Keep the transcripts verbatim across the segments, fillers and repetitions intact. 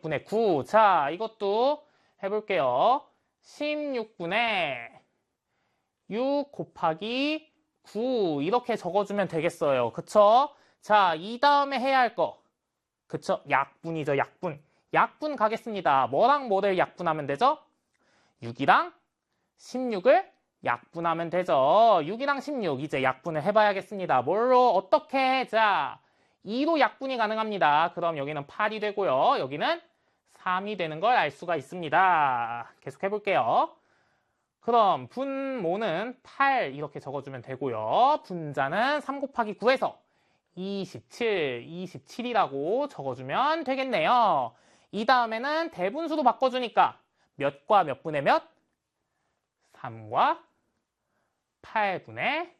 십육분의 구. 자, 이것도 해볼게요. 십육분의 육 곱하기 구 이렇게 적어주면 되겠어요. 그쵸? 자, 이 다음에 해야 할 거. 그쵸? 약분이죠, 약분. 약분 가겠습니다. 뭐랑 뭐를 약분하면 되죠? 육이랑 십육을 약분하면 되죠. 육이랑 십육 이제 약분을 해봐야겠습니다. 뭘로? 어떻게? 자, 이로 약분이 가능합니다. 그럼 여기는 팔이 되고요. 여기는 삼이 되는 걸 알 수가 있습니다. 계속 해볼게요. 그럼 분모는 팔 이렇게 적어주면 되고요. 분자는 삼 곱하기 구에서 이십칠, 이십칠이라고 적어주면 되겠네요. 이 다음에는 대분수도 바꿔주니까 몇과 몇 분의 몇? 삼과 팔분의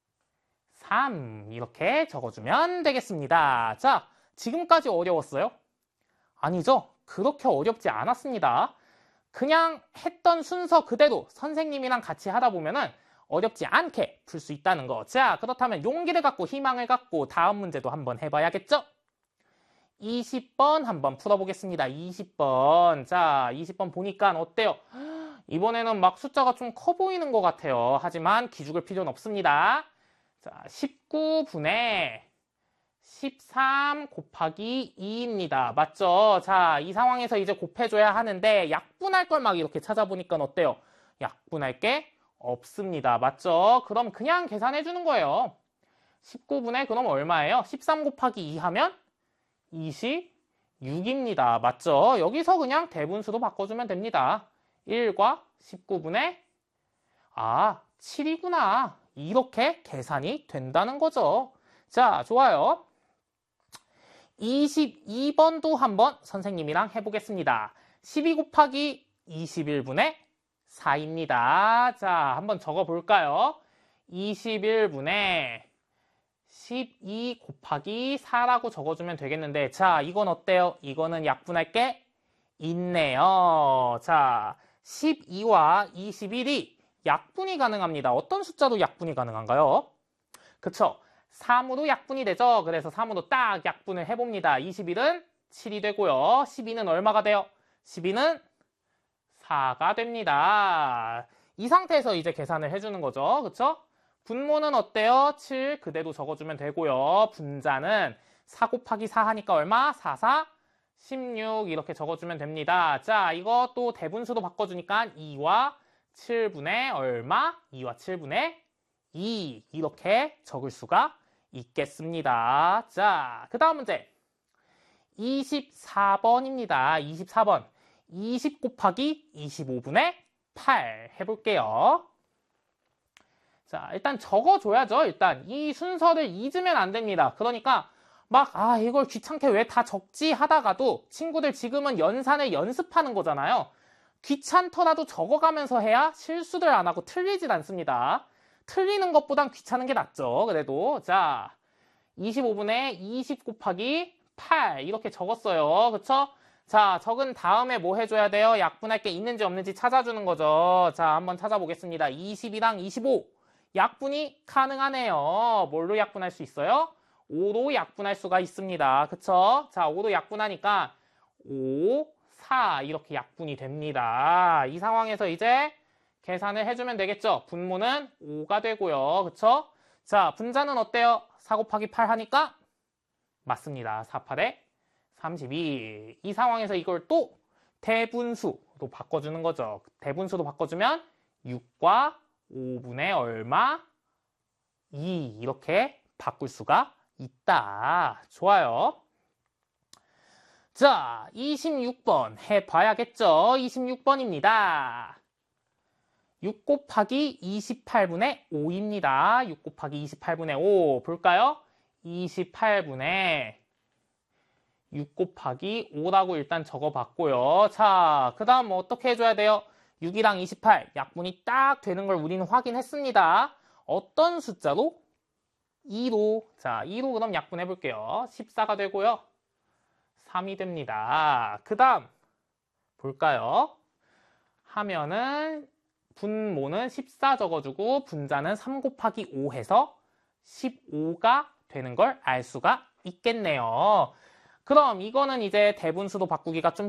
삼 이렇게 적어주면 되겠습니다. 자, 지금까지 어려웠어요? 아니죠? 그렇게 어렵지 않았습니다. 그냥 했던 순서 그대로 선생님이랑 같이 하다 보면은 어렵지 않게 풀 수 있다는 거. 자, 그렇다면 용기를 갖고 희망을 갖고 다음 문제도 한번 해봐야겠죠? 이십 번 한번 풀어보겠습니다. 이십 번. 자, 이십 번 보니까 어때요? 이번에는 막 숫자가 좀 커 보이는 것 같아요. 하지만 기죽을 필요는 없습니다. 자, 십구분의 십삼 곱하기 이입니다. 맞죠? 자, 이 상황에서 이제 곱해줘야 하는데 약분할 걸 막 이렇게 찾아보니까 어때요? 약분할 게 없습니다. 맞죠? 그럼 그냥 계산해주는 거예요. 십구분의 그럼 얼마예요? 십삼 곱하기 이 하면 이십육입니다. 맞죠? 여기서 그냥 대분수로 바꿔주면 됩니다. 일과 십구분의 아, 칠이구나. 이렇게 계산이 된다는 거죠. 자, 좋아요. 이십이 번도 한번 선생님이랑 해보겠습니다. 십이 곱하기 이십일분의 사입니다. 자, 한번 적어볼까요? 이십일분의 십이 곱하기 사라고 적어주면 되겠는데, 자, 이건 어때요? 이거는 약분할 게 있네요. 자, 십이와 이십일이 약분이 가능합니다. 어떤 숫자로 약분이 가능한가요? 그쵸? 삼으로 약분이 되죠? 그래서 삼으로 딱 약분을 해봅니다. 이십일은 칠이 되고요. 십이는 얼마가 돼요? 십이는 사가 됩니다. 이 상태에서 이제 계산을 해주는 거죠. 그쵸? 분모는 어때요? 칠 그대로 적어주면 되고요. 분자는 사 곱하기 사 하니까 얼마? 사, 사, 십육 이렇게 적어주면 됩니다. 자, 이거 또 대분수도 바꿔주니까 이와 칠분의 얼마? 이와 칠분의 이 이렇게 적을 수가 있겠습니다. 자, 그 다음 문제 이십사 번입니다. 이십사 번 이십 곱하기 이십오분의 팔 해볼게요. 자, 일단 적어줘야죠. 일단 이 순서를 잊으면 안 됩니다. 그러니까 막 아 이걸 귀찮게 왜 다 적지 하다가도 친구들 지금은 연산을 연습하는 거잖아요. 귀찮더라도 적어가면서 해야 실수를 안 하고 틀리질 않습니다. 틀리는 것보단 귀찮은 게 낫죠. 그래도 자, 이십오분의 이십 곱하기 팔 이렇게 적었어요. 그쵸? 자, 적은 다음에 뭐 해줘야 돼요? 약분할 게 있는지 없는지 찾아주는 거죠. 자, 한번 찾아보겠습니다. 이십이랑 이십오 약분이 가능하네요. 뭘로 약분할 수 있어요? 오로 약분할 수가 있습니다. 그쵸? 자, 오로 약분하니까 오, 사 이렇게 약분이 됩니다. 이 상황에서 이제 계산을 해주면 되겠죠? 분모는 오가 되고요. 그쵸? 자, 분자는 어때요? 사 곱하기 팔 하니까 맞습니다. 사, 팔에 삼십이. 이 상황에서 이걸 또 대분수로 바꿔주는 거죠. 대분수로 바꿔주면 육과 오분의 얼마? 이 이렇게 바꿀 수가 있다. 좋아요. 자, 이십육 번 해봐야겠죠? 이십육 번입니다. 육 곱하기 이십팔분의 오입니다. 육 곱하기 이십팔분의 오 볼까요? 이십팔분의 육 곱하기 오라고 일단 적어봤고요. 자, 그 다음 어떻게 해줘야 돼요? 육이랑 이십팔 약분이 딱 되는 걸 우리는 확인했습니다. 어떤 숫자로? 이로. 자, 이로 그럼 약분해볼게요. 십사가 되고요. 삼이 됩니다. 그 다음 볼까요? 하면은 분모는 십사 적어주고 분자는 삼 곱하기 오 해서 십오가 되는 걸 알 수가 있겠네요. 그럼 이거는 이제 대분수로 바꾸기가 좀